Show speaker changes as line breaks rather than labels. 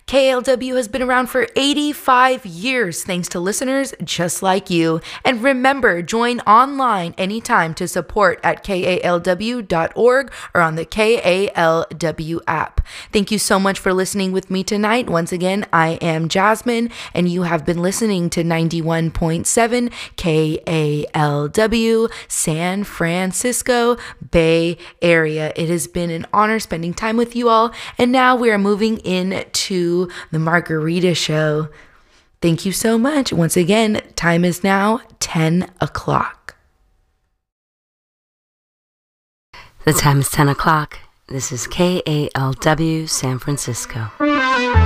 KALW has been around for 85 years thanks to listeners just like you. And remember, join online anytime to support at kalw.org or on the KALW app. Thank you so much for listening with me tonight. Once again, I am Jasmine, and you have been listening to 91.7 KALW, San Francisco Bay Area. It has been an honor spending time with you all, and now we are moving into the Margarita Show. Thank you so much. Once again, time is now 10 o'clock.
The time is 10 o'clock. This is KALW San Francisco.